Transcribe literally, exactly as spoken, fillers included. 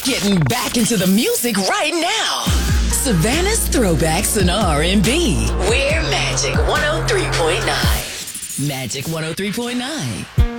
Getting back into the music right now. Savannah's Throwbacks and R and B. We're Magic one oh three point nine. Magic one oh three point nine.